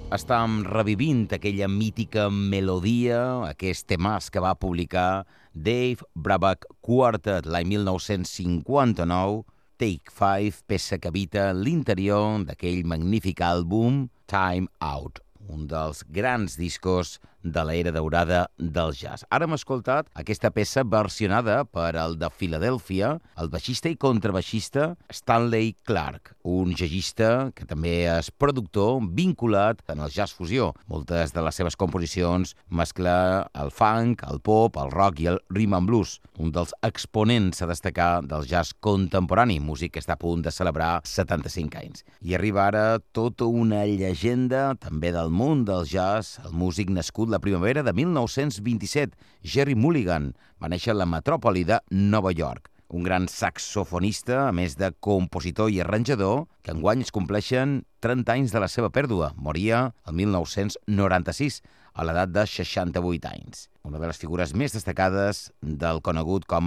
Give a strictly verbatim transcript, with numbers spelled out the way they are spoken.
Estàm revivint aquella mítica melodia, aquest temàs que va publicar Dave Brubeck Quartet l'any mil nou-cents cinquanta-nou, Take Five, peça que habita l'interior d'aquell magnífic àlbum Time Out, un dels grans discos de l'era daurada del jazz. Ara hem escoltat aquesta peça versionada per el de Filadèlfia, el baixista i contrabaixista Stanley Clarke, un jazzista que també és productor vinculat en el jazz fusió. Moltes de les seves composicions mescla el funk, el pop, el rock i el rhythm and blues, un dels exponents a destacar del jazz contemporani, músic que està a punt de celebrar setanta-cinc anys. I arriba ara tota una llegenda també del món del jazz, el músic nascut la primavera de mil nou-cents vint-i-set, Gerry Mulligan, va néixer a la metròpoli de Nova York. Un gran saxofonista, a més de compositor i arranjador, que enguany es compleixen trenta anys de la seva pèrdua. Moria el mil nou-cents noranta-sis, a l'edat de seixanta-vuit anys. Una de les figures més destacades del conegut com